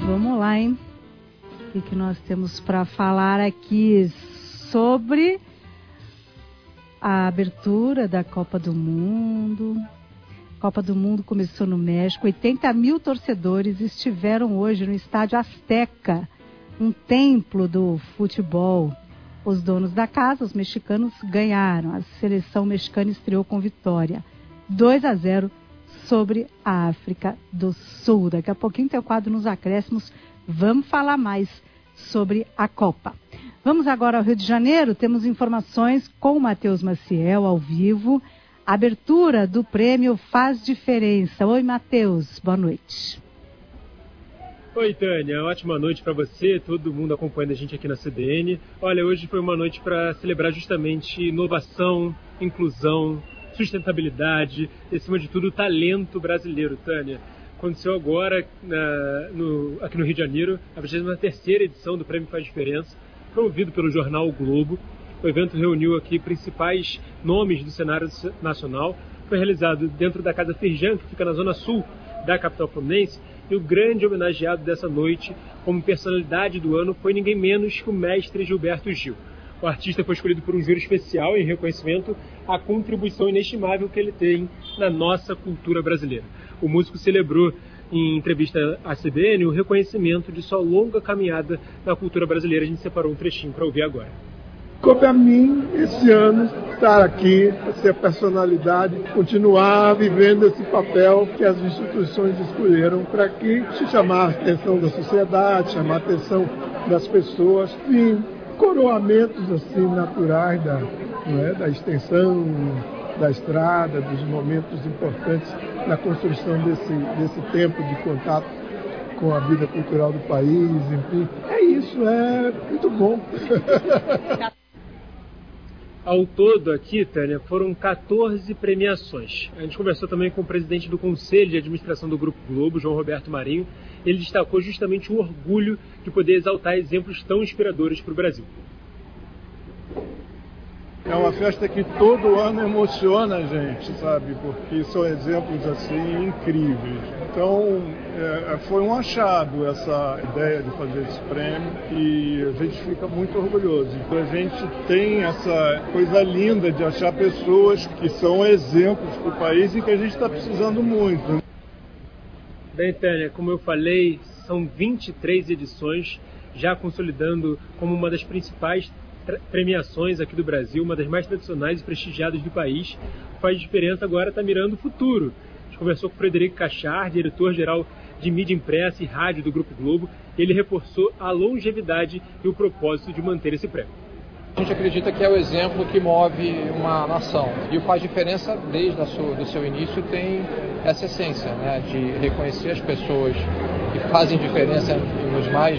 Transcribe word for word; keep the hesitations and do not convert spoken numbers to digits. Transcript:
Vamos lá, hein? O que, que nós temos para falar aqui sobre a abertura da Copa do Mundo. A Copa do Mundo começou no México. oitenta mil torcedores estiveram hoje no Estádio Azteca, um templo do futebol. Os donos da casa, os mexicanos, ganharam. A seleção mexicana estreou com vitória. dois a zero sobre a África do Sul. Daqui a pouquinho tem o quadro nos acréscimos. Vamos falar mais sobre a Copa. Vamos agora ao Rio de Janeiro. Temos informações com o Matheus Maciel, ao vivo. A abertura do prêmio Faz Diferença. Oi, Matheus. Boa noite. Oi, Tânia. Ótima noite para você, todo mundo acompanhando a gente aqui na C B N. Olha, hoje foi uma noite para celebrar justamente inovação, inclusão, sustentabilidade, e, acima de tudo, o talento brasileiro, Tânia. Aconteceu agora na, no, aqui no Rio de Janeiro a vigésima terceira edição do Prêmio Faz Diferença, promovido pelo jornal o Globo. O evento reuniu aqui principais nomes do cenário nacional. Foi realizado dentro da Casa Firjan, que fica na zona sul da capital fluminense, e o grande homenageado dessa noite, como personalidade do ano, foi ninguém menos que o mestre Gilberto Gil. O artista foi escolhido por um júri especial em reconhecimento à contribuição inestimável que ele tem na nossa cultura brasileira. O músico celebrou, em entrevista à C B N, o reconhecimento de sua longa caminhada na cultura brasileira. A gente separou um trechinho para ouvir agora. Coube a mim, esse ano, estar aqui, ser personalidade, continuar vivendo esse papel que as instituições escolheram para que se chamar a atenção da sociedade, chamar a atenção das pessoas, enfim, coroamentos assim naturais da, não é, da extensão da estrada, dos momentos importantes na construção desse, desse tempo de contato com a vida cultural do país, enfim. É isso, é muito bom. Ao todo aqui, Tânia, foram quatorze premiações. A gente conversou também com o presidente do Conselho de Administração do Grupo Globo, João Roberto Marinho. Ele destacou justamente o orgulho de poder exaltar exemplos tão inspiradores para o Brasil. É uma festa que todo ano emociona a gente, sabe? Porque são exemplos assim incríveis. Então, é, foi um achado essa ideia de fazer esse prêmio e a gente fica muito orgulhoso. Então, a gente tem essa coisa linda de achar pessoas que são exemplos para o país e que a gente está precisando muito. Bem, Tânia, como eu falei, são vinte e três edições, já consolidando como uma das principais premiações aqui do Brasil, uma das mais tradicionais e prestigiadas do país. Faz Diferença agora está mirando o futuro. A gente conversou com o Frederico Cachar, diretor-geral de mídia impressa e rádio do Grupo Globo. Ele reforçou a longevidade e o propósito de manter esse prêmio. A gente acredita que é o exemplo que move uma nação. E o Faz Diferença, desde o seu início, tem essa essência, né, de reconhecer as pessoas que fazem diferença nos mais